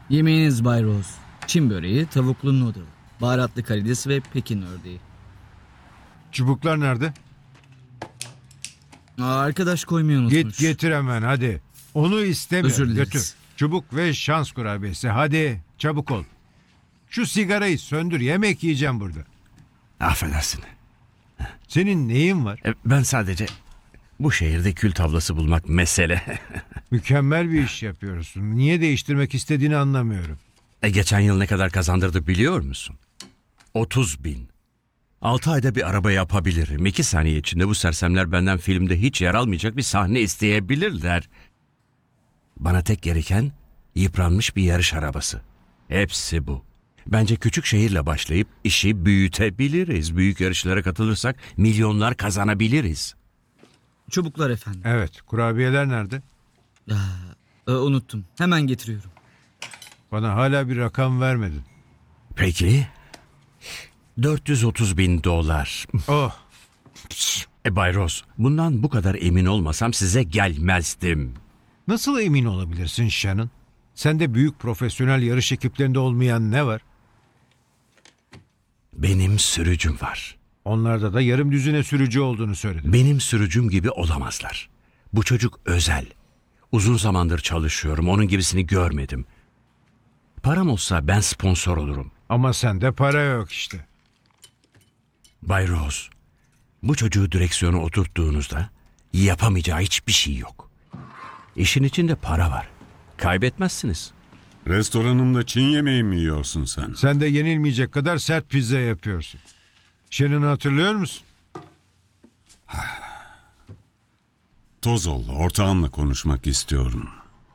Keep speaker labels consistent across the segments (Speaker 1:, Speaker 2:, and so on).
Speaker 1: Yemeğiniz Bay Rose. Çin böreği, tavuklu noodle, baharatlı karides ve Pekin ördeği.
Speaker 2: Çubuklar nerede?
Speaker 1: Arkadaş koymayı unutmuş.
Speaker 2: Git getir hemen hadi. Onu istemiyorum.
Speaker 1: Özür dileriz.
Speaker 2: Götür. Çubuk ve şans kurabiyesi. Hadi çabuk ol. Şu sigarayı söndür. Yemek yiyeceğim burada.
Speaker 3: Affedersin.
Speaker 2: Senin neyin var?
Speaker 3: Ben sadece bu şehirde kül tablası bulmak mesele.
Speaker 2: Mükemmel bir iş yapıyorsun. Niye değiştirmek istediğini anlamıyorum.
Speaker 3: Geçen yıl ne kadar kazandırdı biliyor musun? 30.000. 6 ayda bir araba yapabilirim. 2 saniye içinde bu sersemler benden filmde hiç yer almayacak bir sahne isteyebilirler. Bana tek gereken yıpranmış bir yarış arabası. Hepsi bu. Bence küçük şehirle başlayıp işi büyütebiliriz. Büyük yarışlara katılırsak milyonlar kazanabiliriz.
Speaker 1: Çubuklar efendim.
Speaker 2: Evet, kurabiyeler nerede?
Speaker 1: Unuttum. Hemen getiriyorum.
Speaker 2: Bana hala bir rakam vermedin.
Speaker 3: Peki. 430.000 dolar.
Speaker 2: Oh,
Speaker 3: Bay Rose, bundan bu kadar emin olmasam size gelmezdim.
Speaker 2: nasıl emin olabilirsin Shannon? Sende büyük profesyonel yarış ekiplerinde olmayan ne var?
Speaker 3: Benim sürücüm var.
Speaker 2: Onlarda da yarım düzine sürücü olduğunu söyledin.
Speaker 3: Benim sürücüm gibi olamazlar. Bu çocuk özel. Uzun zamandır çalışıyorum. Onun gibisini görmedim. Param olsa ben sponsor olurum.
Speaker 2: Ama sende para yok işte.
Speaker 3: Bay Rose, bu çocuğu direksiyona oturttuğunuzda yapamayacağı hiçbir şey yok. İşin içinde para var. Kaybetmezsiniz.
Speaker 4: Restoranımda Çin yemeği mi yiyorsun sen?
Speaker 2: Sen de yenilmeyecek kadar sert pizza yapıyorsun. Shannon'ı hatırlıyor musun?
Speaker 4: Tozol, ortağımla konuşmak istiyorum.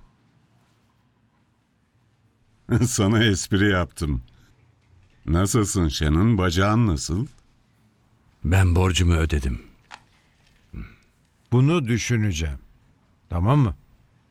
Speaker 4: Sana espri yaptım. Nasılsın Shannon? Bacağın nasıl?
Speaker 3: Ben borcumu ödedim.
Speaker 2: Bunu düşüneceğim. Tamam mı?